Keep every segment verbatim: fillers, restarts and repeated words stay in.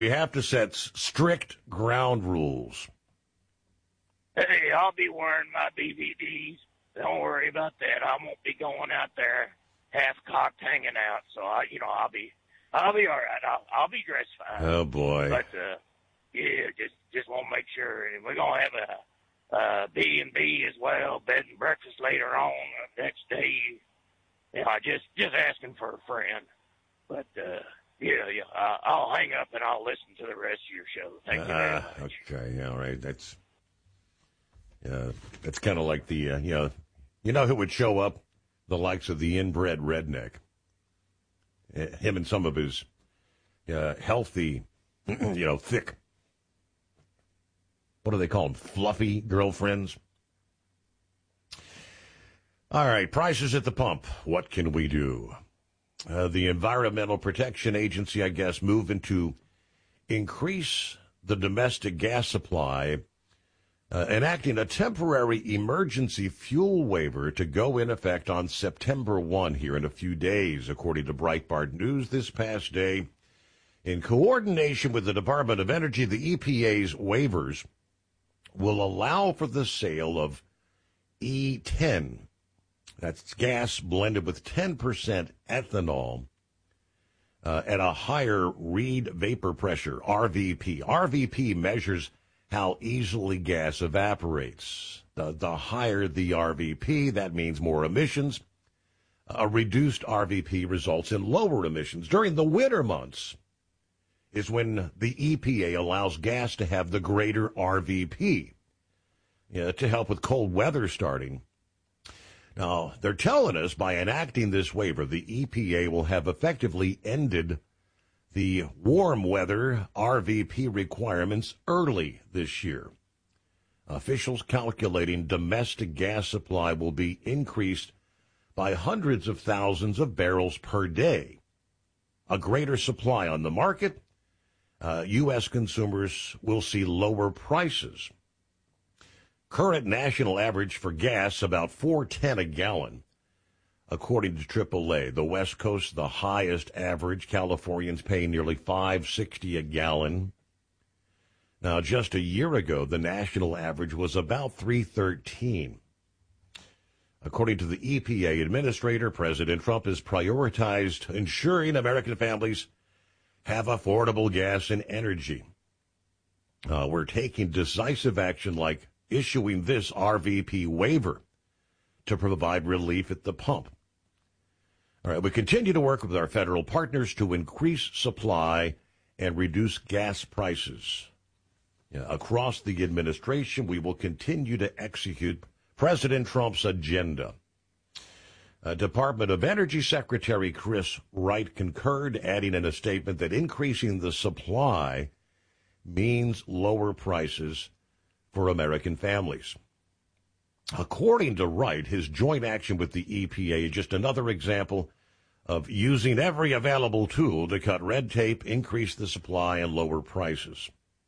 We have to set s- strict ground rules. Hey, I'll be wearing my B V Ds. Don't worry about that. I won't be going out there half cocked hanging out. So I, you know, I'll be, I'll be all right. I'll, I'll be dressed fine. Oh boy. But uh, yeah, just, just want to make sure. And we're gonna have a, uh, B and B as well, bed and breakfast later on the next day. You know, just, just asking for a friend. But uh, yeah, yeah, uh, I'll hang up and I'll listen to the rest of your show. Thank you very Uh, much. okay, all right. That's yeah, that's kind of like the uh, you know, you know who would show up? The likes of the inbred redneck. Uh, him and some of his uh, healthy, you know, thick. What do they call them? Fluffy girlfriends. All right, prices at the pump. What can we do? Uh, the Environmental Protection Agency, I guess, moving to increase the domestic gas supply, uh, enacting a temporary emergency fuel waiver to go in effect on September first here in a few days, according to Breitbart News this past day. In coordination with the Department of Energy, the E P A's waivers will allow for the sale of E ten. That's gas blended with ten percent ethanol uh, at a higher Reid vapor pressure, R V P. R V P measures how easily gas evaporates. The, the higher the R V P, that means more emissions. A reduced R V P results in lower emissions. During the winter months is when the E P A allows gas to have the greater R V P, you know, to help with cold weather starting. Now, they're telling us by enacting this waiver, the E P A will have effectively ended the warm weather R V P requirements early this year. Officials calculating domestic gas supply will be increased by hundreds of thousands of barrels per day. A greater supply on the market, uh, U S consumers will see lower prices. Current national average for gas, about four ten a gallon. According to triple A, the West Coast, the highest average. Californians pay nearly five sixty a gallon. Now, just a year ago, the national average was about three thirteen. According to the E P A administrator, President Trump has prioritized ensuring American families have affordable gas and energy. Uh, we're taking decisive action like issuing this R V P waiver to provide relief at the pump. All right, we continue to work with our federal partners to increase supply and reduce gas prices. Yeah, across the administration, we will continue to execute President Trump's agenda. Uh, Department of Energy Secretary Chris Wright concurred, adding in a statement that increasing the supply means lower prices for American families. According to Wright, his joint action with the E P A is just another example of using every available tool to cut red tape, increase the supply, and lower prices.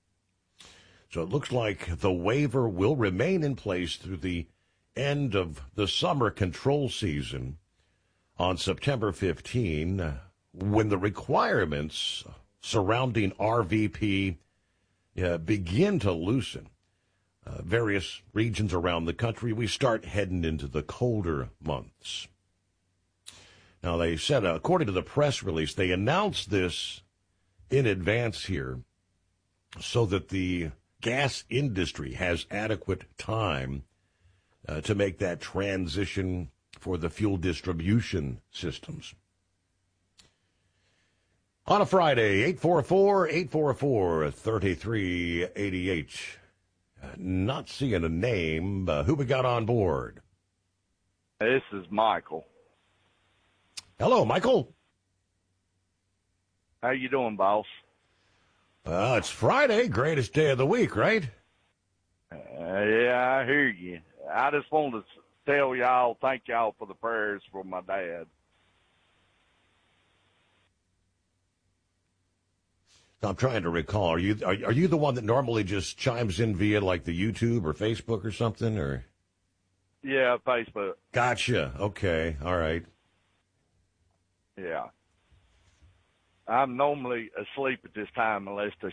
So it looks like the waiver will remain in place through the end of the summer control season on September fifteenth, when the requirements surrounding R V P uh, begin to loosen. Uh, various regions around the country, we start heading into the colder months. Now, they said, uh, according to the press release, they announced this in advance here so that the gas industry has adequate time uh, to make that transition for the fuel distribution systems. On a Friday, eight four four, eight four four, three three eight eight. Not seeing a name. Uh, who we got on board? This is Michael. Hello, Michael. How you doing, boss? Uh, it's Friday, greatest day of the week, right? Uh, yeah, I hear you. I just wanted to tell y'all, thank y'all for the prayers for my dad. I'm trying to recall. Are you are, are you the one that normally just chimes in via like the YouTube or Facebook or something? Or yeah, Facebook. Gotcha. Okay. All right. Yeah. I'm normally asleep at this time unless the